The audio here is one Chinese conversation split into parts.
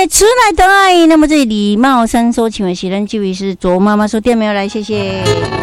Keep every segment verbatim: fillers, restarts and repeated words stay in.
的出来的爱。那么这李茂山所请的是咱这位是卓妈妈说店没有来，谢谢。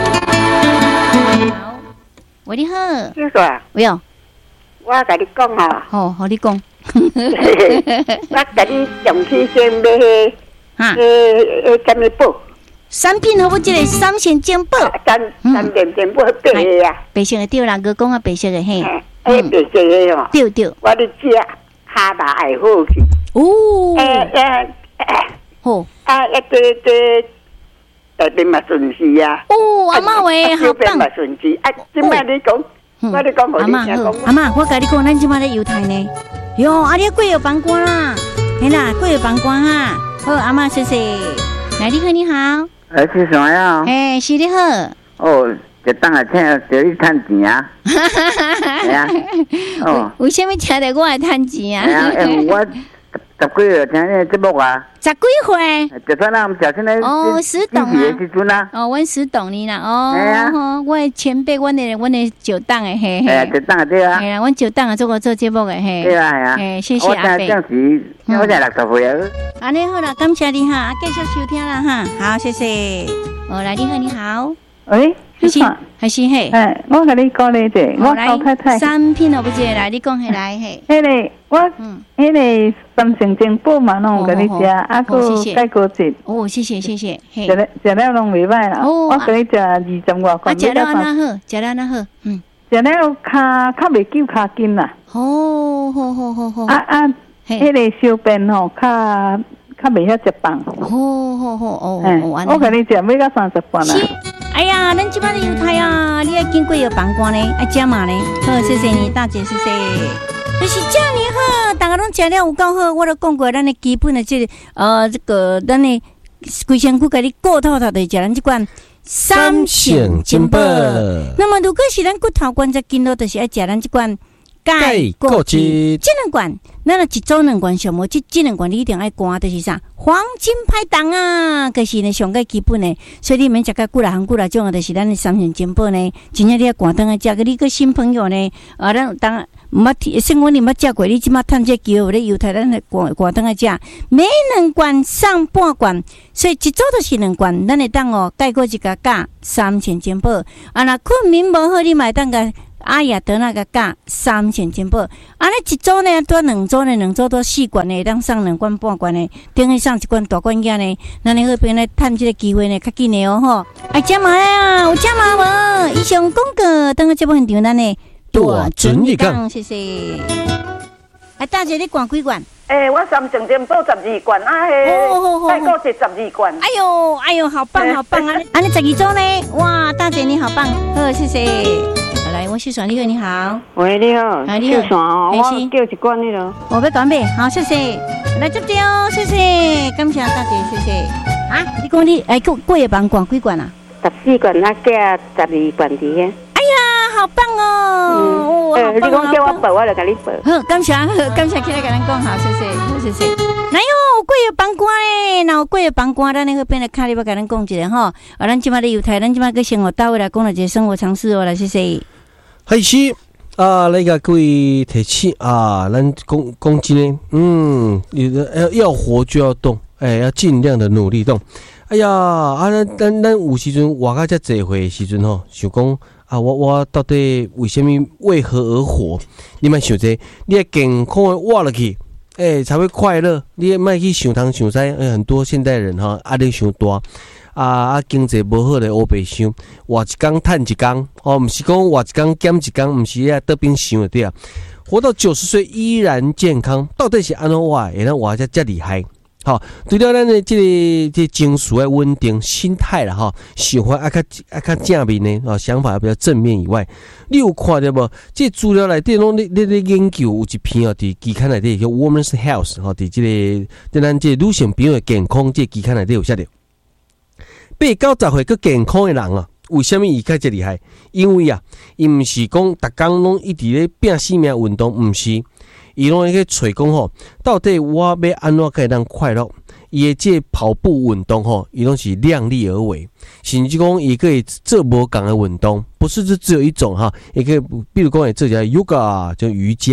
好，喂，你好， 先生， 喂哦， 我跟你讲啊， 好，好你讲， 我跟你上去先买迄哈， 迄迄什么布？ 产品好不？这个三线金宝， 三三点点布白的啊， 白色的对啦，哥讲啊，白色的嘿， 迄白色的哦， 对对， 我咧食骹把爱好去， 哦， 诶诶， 好， 啊一个个。大边嘛顺势啊！ 哦，阿嬷喂，好棒！ 嘛顺势啊！今摆你讲，我你讲， 阿嬷好，阿嬷，我甲你讲，咱即摆咧犹太呢。哟，啊，你贵有房官啦，嘿啦，贵有房官哈。好，阿嬷谢谢。来，你好，你好。 哎，是啥呀？ 哎，是你好。 哦，一当下请叫你趁钱啊！系啊。 哦。为什么听到我来趁钱啊？ 系啊，因为我。十几岁听你节目啊？ 十几岁？ 就算咱食现在哦，石董啊， 时阵啊。 哦，阮石董你啦，哦，哦，我的前辈，阮的阮的九档的嘿嘿。 哎，九档对啊。 哎呀，阮九档啊，做过做节目的嘿。 对啊，系啊。 哎，谢谢阿伯。 我这样时，我才六十岁啊。 安尼好啦，感谢你哈，啊，继续收听啦哈，好，谢谢。哦，来，你好，你好。 喂， 还是还是嘿？ 哎，我跟你讲咧者，我老太太。 产品哦，不记来，你讲起来嘿。 迄个我，嗯，迄个三成正宝嘛，拢跟你食，啊个钙骨质。 哦，谢谢谢谢。 食了食了拢袂歹啦。哦，我跟你食二十外块。 啊，食了安那好，食了安那好，嗯。 食了骹较袂揪骹筋啦。 哦，好好好好。 啊啊，迄个小便吼，较较袂遐直棒。 好好好哦哦， 我跟你食，每到三十半啦。 哎呀，咱即摆的犹太啊，你爱经过有房官呢，爱食嘛呢。好，谢谢你，大姐，谢谢。就是这样好，大家拢食了有够好，我都讲过，咱的基本的这个呃这个咱的规身躯给你顾透透的，食咱这款三线金宝。那么如果是咱骨头关节筋络，就是爱食咱这款钙骨质。这两罐，咱若一周两罐上无，这这两罐你一定爱灌，就是啥？黄金拍档啊，就是呢上个基本的，所以你免食个久啦、含久啦，种就是咱的三线金宝呢。真正你要挂灯啊，食个你个新朋友呢，啊，咱当毋捌生活你捌食过，你即马趁这机会咧犹太咱的挂挂灯啊食，每两罐上半罐，所以一周就是两罐，咱会当哦，盖过一个价三线金宝，啊，若困眠无好，你嘛会当个。阿雅得那个价三千金宝，啊，尼一周呢多两周呢，两周多四罐呢，当上两罐半罐呢，等于上一罐大罐仔呢，咱你那边呢趁这个机会呢，较紧的哦吼。爱食嘛呀，有食嘛无？以上广告，等个节目现场咱呢大准一讲， 谢谢。哎，大姐，你灌几罐？ 诶、欸，我三成金宝十二罐，啊嘿，钙骨质十二罐。 哎呦，哎呦，好棒，好棒啊！啊，你十二周呢？哇，大姐你好棒，好，谢谢。来，我是爽你好，你好。 喂，你好。 啊，你好。 爽，我叫一罐那个。 我要干杯，好，谢谢。来接着哦，谢谢，感谢大姐，谢谢。啊，你讲你哎，过过夜房灌几罐啊？ 十四罐，啊，加十二罐底下。 哎呀，好棒哦！ 嗯，呃，你讲叫我报，我就给你报。 好，感谢，感谢，起来跟咱讲，好，谢谢，谢谢。哪有过夜房官嘞？然后过夜房官，咱那个边的卡里要跟咱讲一下哈。啊，咱今麦的犹太，咱今麦个生活单位来讲了一个生活常识哦，来谢谢。 还是啊，那个各位提醒啊，咱讲讲真的，嗯，要要活就要动，哎，要尽量的努力动。哎呀，啊，咱咱咱有时阵活到遮济岁的时阵吼，想讲啊，我我到底为什么为何而活？你莫想这，你要健康的活落去，哎、欸，才会快乐。你莫去想东想西，欸，很多现代人哈压力伤大。啊啊！经济无好咧，乌白想，活一工趁一工，哦，毋是讲活一工减一工，毋是咧倒边想的对啊。活到九十岁依然健康，到底是安怎活？会当活遮遮厉害？好，除了咱的这个这情绪的稳定、心态啦，哈，想法啊较啊较正面呢，哦，想法比较正面以外，你有看到无？这资料内底拢咧咧咧研究有一篇哦，伫期刊内底叫 Women's Health， 吼，伫这个在咱这女性朋友的健康这期刊内底有写着。八九十岁个健康的人啊，为什么伊较这厉害？因为啊，伊毋是讲逐工拢一直咧拼死命运动，毋是，伊拢会去找讲吼，到底我要安怎可以让快乐？伊的这跑步运动吼，伊拢是量力而为，甚至讲伊可以做无共的运动，不是只只有一种哈，也可以，比如讲会做一下 yoga 就瑜伽。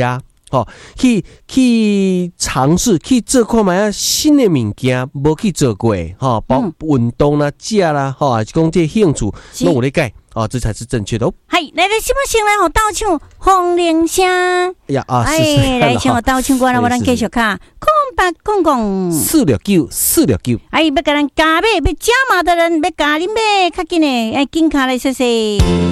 哦，去去尝试去做看卖啊新的物件，无去做过，哈、哦，包运动啦、食啦，哈、哦，还是讲这兴趣，拢有咧改，哦，这才是正确的哦。 系，来来，什么先来互倒唱风铃声？ 哎呀啊， 哎，来先互倒唱歌啦，我咱继续卡，空白公公四六九四六九， 哎，要甲咱加码，要加码的人要加恁买，较紧诶，哎，紧卡来说说。